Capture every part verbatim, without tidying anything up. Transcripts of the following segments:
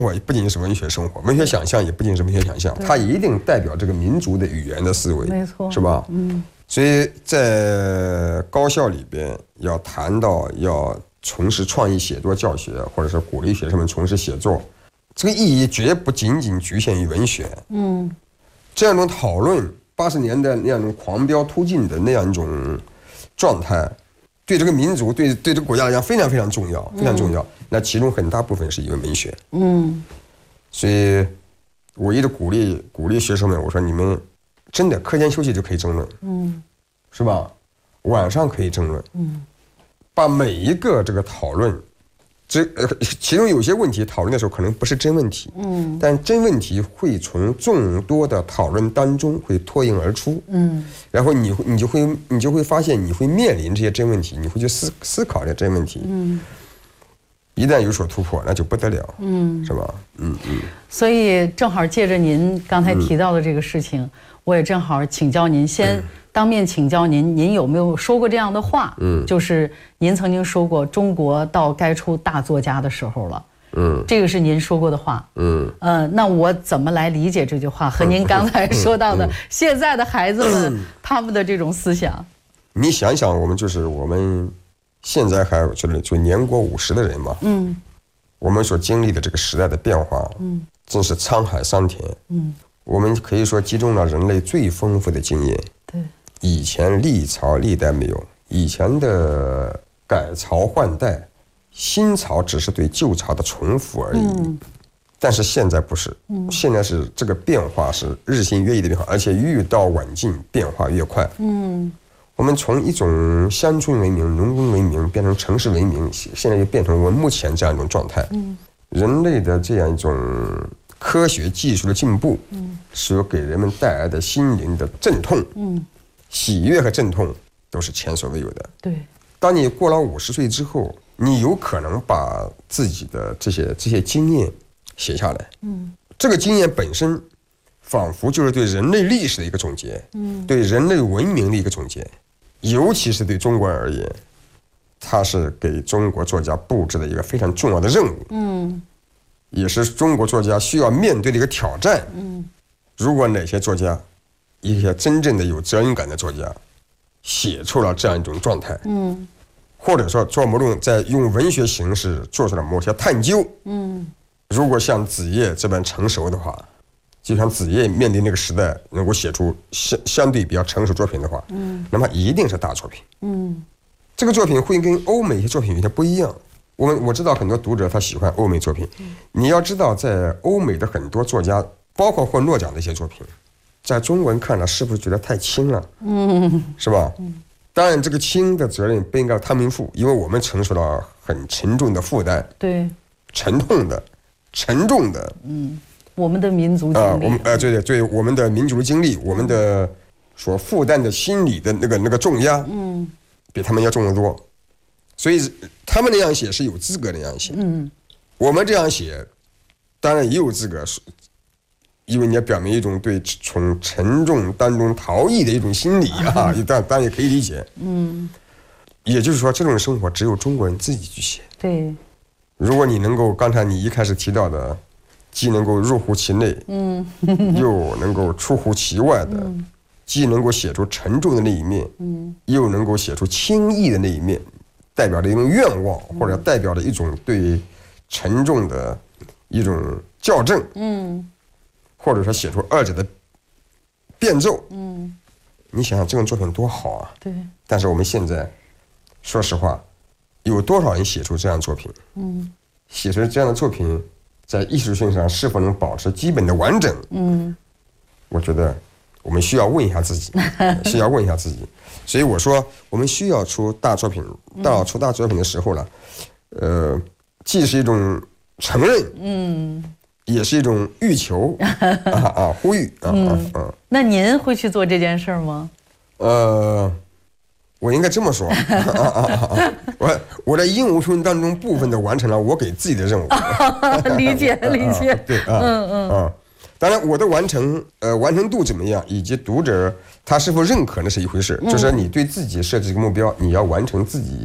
我不仅是文学生活，文学想象也不仅是文学想象，它一定代表这个民族的语言的思维， 没错， 是吧？嗯，所以在高校里边要谈到要从事创意写作教学，或者是鼓励学生们从事写作，这个意义绝不仅仅局限于文学。嗯，这样一种讨论，八十年代那样一种狂飙突进的那样一种状态，对这个民族、对对这个国家来讲非常非常重要，非常重要。嗯、那其中很大部分是因为文学。嗯，所以我一直鼓励鼓励学生们，我说你们真的课间休息就可以争论，嗯，是吧？晚上可以争论，嗯，把每一个这个讨论，这呃其中有些问题讨论的时候可能不是真问题，嗯，但真问题会从众多的讨论当中会脱颖而出，嗯，然后你你就会你就会发现你会面临这些真问题，你会去思思考这些真问题，嗯，一旦有所突破，那就不得了，嗯，是吧？嗯嗯。 所以正好借着您刚才提到的这个事情，嗯、我也正好请教您，先。嗯当面请教您，您有没有说过这样的话？嗯，就是您曾经说过，中国到该出大作家的时候了。嗯，这个是您说过的话。嗯，呃，那我怎么来理解这句话？和您刚才说到的现在的孩子们、嗯、他们的这种思想， 你想想，我们就是我们现在还就是就年过五十的人嘛。嗯，我们所经历的这个时代的变化，嗯，真是沧海桑田。嗯，我们可以说集中了人类最丰富的经验。 对。 以前历朝历代没有，以前的改朝换代，新朝只是对旧朝的重复而已。嗯、但是现在不是，嗯、现在是这个变化是日新月异的变化，而且愈到晚近，变化越快。嗯，我们从一种乡村文明、农耕文明变成城市文明，现在又变成我们目前这样一种状态。嗯，人类的这样一种科学技术的进步，嗯，所给人们带来的心灵的阵痛，嗯。喜悦和阵痛都是前所未有的。 对， 当你过了五十岁之后，你有可能把自己的这些这些经验写下来。嗯，这个经验本身，仿佛就是对人类历史的一个总结，嗯，对人类文明的一个总结。尤其是对中国人而言，它是给中国作家布置的一个非常重要的任务。嗯，也是中国作家需要面对的一个挑战。嗯，如果哪些作家，一些真正的有责任感的作家，写出了这样一种状态，嗯，或者说做某种在用文学形式做出了某些探究，嗯，如果像子夜这般成熟的话，就像子夜面对那个时代能够写出相相对比较成熟作品的话，嗯，那么一定是大作品，嗯，这个作品会跟欧美一些作品有些不一样。我们我知道很多读者他喜欢欧美作品，嗯、你要知道，在欧美的很多作家，包括获诺奖的一些作品。在中国人看了，是不是觉得太轻了？嗯，是吧？嗯，当然，这个轻的责任不应该他们负，因为我们承受了很沉重的负担。 对， 沉痛的、沉重的。 嗯，我们的民族经历啊， 我们呃，对对对，我们的民族的经历，我们的所负担的心理的那个那个重压，嗯，比他们要重得多。所以他们那样写是有资格那样写。嗯，我们这样写，当然也有资格。因为你要表明一种对从沉重当中逃逸的一种心理啊，当当然也可以理解。嗯，也就是说，这种生活只有中国人自己去写。 对， 如果你能够刚才你一开始提到的，既能够入乎其内，嗯，又能够出乎其外的，嗯、既能够写出沉重的那一面，嗯，又能够写出轻易的那一面，代表着一种愿望，或者代表着一种对沉重的一种校正，嗯。或者说写出二者的变奏，嗯，你想想这种作品多好啊！ 对。 但是我们现在，说实话，有多少人写出这样的作品？嗯，写出这样的作品，在艺术性上是否能保持基本的完整？嗯，我觉得我们需要问一下自己，需要问一下自己。所以我说，我们需要出大作品。到出大作品的时候呢，呃，既是一种承认，嗯。也是一种欲求啊啊，呼吁啊啊啊！ 那您会去做这件事吗？ 呃，我应该这么说，啊啊啊、我我在应无穷当中部分的完成了我给自己的任务。 理解理解， 对啊，嗯嗯啊，当然我的完成呃完成度怎么样，以及读者他是否认可那是一回事，嗯、就是你对自己设置一个目标，你要完成自己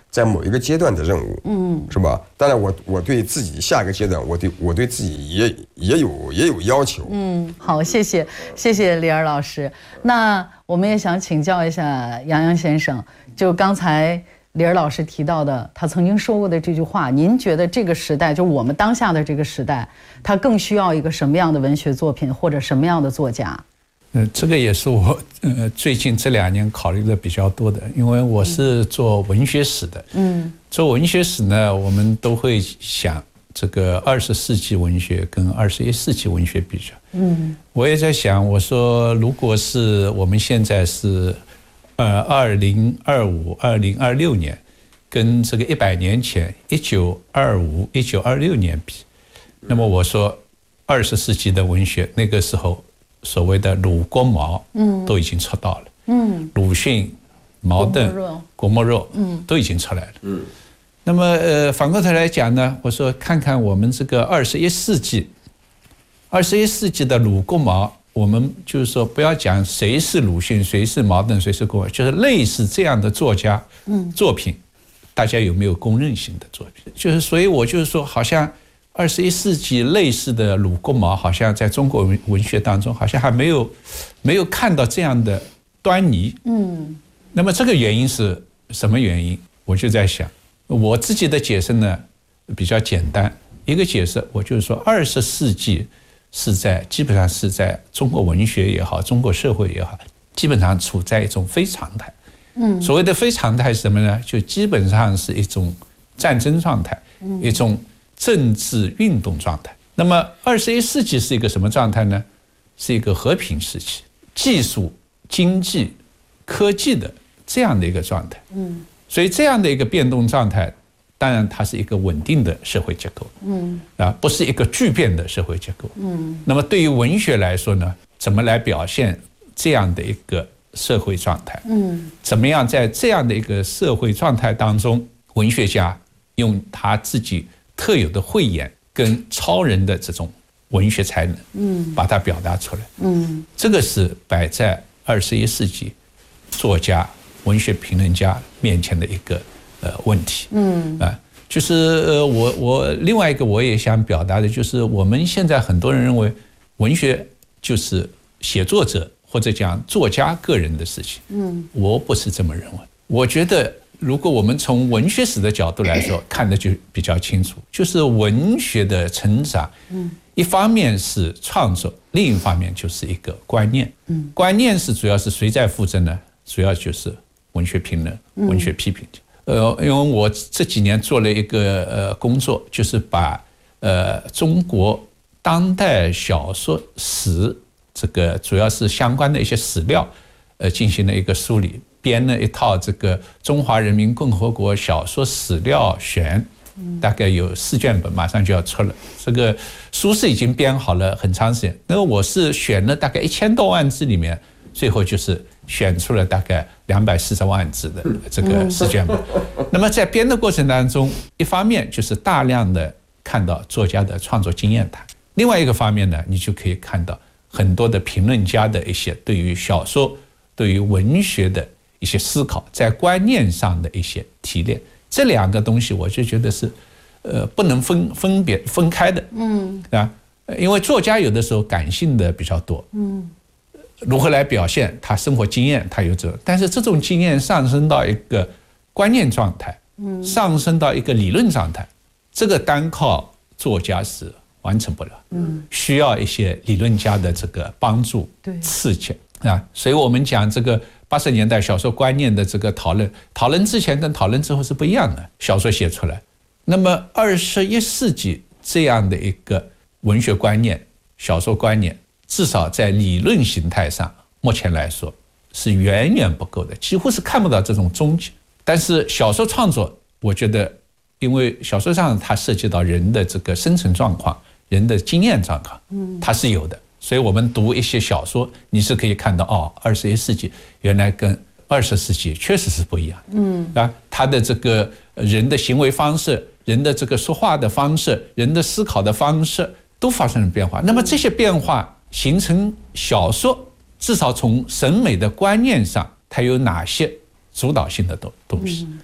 在某一个阶段的任务，嗯，是吧？当然我，我我对自己下一个阶段，我对我对自己也也有也有要求。 嗯，好，谢谢谢谢李尔老师。那我们也想请教一下杨洋先生，就刚才李尔老师提到的，他曾经说过的这句话，您觉得这个时代，就我们当下的这个时代，他更需要一个什么样的文学作品，或者什么样的作家？ 呃，这个也是我呃最近这两年考虑的比较多的，因为我是做文学史的。嗯，做文学史呢，我们都会想这个二十世纪文学跟二十一世纪文学比较。嗯，我也在想，我说如果是我们现在是呃二零二五、二零二六年，跟这个一百年前一九二五、一九二六年比，那么我说二十世纪的文学那个时候。所谓的鲁郭毛，嗯，都已经出道了，嗯，鲁迅、茅盾、郭沫若，嗯，都已经出来了，嗯。那么，呃，反过头来讲呢，我说看看我们这个二十一世纪，二十一世纪的鲁郭毛，我们就是说不要讲谁是鲁迅，谁是茅盾，谁是郭沫，就是类似这样的作家，嗯，作品，大家有没有公认性的作品？就是，所以我就是说，好像。二十一世纪类似的鲁郭毛，好像在中国文学当中，好像还没有没有看到这样的端倪。嗯，那么这个原因是什么原因？我就在想，我自己的解释呢比较简单。一个解释，我就是说，二十世纪是在基本上是在中国文学也好，中国社会也好，基本上处在一种非常态。嗯，所谓的非常态是什么呢？就基本上是一种战争状态，一种。政治运动状态。那么二十一世纪是一个什么状态呢？是一个和平时期，技术、经济、科技的这样的一个状态。嗯，所以这样的一个变动状态，当然它是一个稳定的社会结构。嗯，啊，不是一个巨变的社会结构。嗯，那么对于文学来说呢，怎么来表现这样的一个社会状态？嗯，怎么样在这样的一个社会状态当中，文学家用他自己特有的慧眼跟超人的这种文学才能，嗯，把它表达出来，嗯，这个是摆在二十一世纪作家、文学评论家面前的一个呃问题，嗯啊，就是呃我我另外一个我也想表达的就是，我们现在很多人认为文学就是写作者或者讲作家个人的事情，嗯，我不是这么认为，我觉得。如果我们从文学史的角度来说，看的就比较清楚，就是文学的成长，一方面是创作，另一方面就是一个观念。观念是主要是谁在负责呢？主要就是文学评论、文学批评。呃，因为我这几年做了一个呃工作，就是把呃中国当代小说史这个主要是相关的一些史料，呃进行了一个梳理。编了一套这个《中华人民共和国小说史料选》，大概有四卷本，马上就要出了。这个书是已经编好了很长时间。那么我是选了大概一千多万字里面，最后就是选出了大概两百四十万字的这个四卷本。那么在编的过程当中，一方面就是大量的看到作家的创作经验谈，另外一个方面呢，你就可以看到很多的评论家的一些对于小说、对于文学的。一些思考，在观念上的一些提炼，这两个东西我就觉得是，呃，不能分分别分开的，嗯，啊，因为作家有的时候感性的比较多，嗯，如何来表现他生活经验，他有这种，但是这种经验上升到一个观念状态，嗯，上升到一个理论状态，这个单靠作家是完成不了，嗯，需要一些理论家的这个帮助、刺激啊，所以我们讲这个。八十年代小说观念的这个讨论，讨论之前跟讨论之后是不一样的。小说写出来，那么二十一世纪这样的一个文学观念、小说观念，至少在理论形态上，目前来说是远远不够的，几乎是看不到这种踪迹。但是小说创作，我觉得，因为小说上它涉及到人的这个生存状况、人的经验状况，它是有的。所以我们读一些小说，你是可以看到哦，二十一世纪原来跟二十世纪确实是不一样，嗯啊，他的这个人的行为方式、人的这个说话的方式、人的思考的方式都发生了变化。那么这些变化形成小说，至少从审美的观念上，它有哪些主导性的东东西？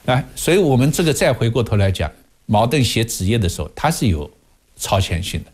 啊，所以我们这个再回过头来讲，茅盾写子夜的时候，他是有超前性的。